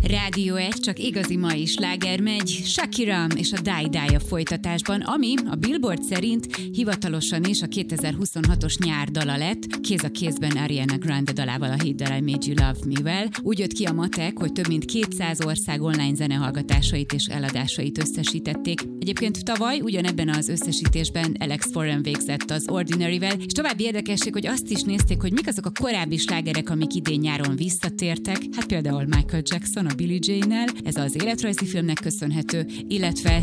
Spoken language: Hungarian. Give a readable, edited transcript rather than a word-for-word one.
Rádió 1, csak igazi mai sláger megy, Shakira és a Die Die a folytatásban, ami a Billboard szerint hivatalosan is a 2026-os nyárdala lett, kéz a kézben Ariana Grande dalával, a Hate That I Made You Love Me-vel. Úgy jött ki a matek, hogy több mint 200 ország online zenehallgatásait és eladásait összesítették. Egyébként tavaly ugyanebben az összesítésben Alex Foreign végzett az Ordinary-vel, és további érdekesség, hogy azt is nézték, hogy mik azok a korábbi slágerek, amik idén nyáron visszatértek, hát például Michael Jackson a Billie Jean-nel, ez az életrajzi filmnek köszönhető, illetve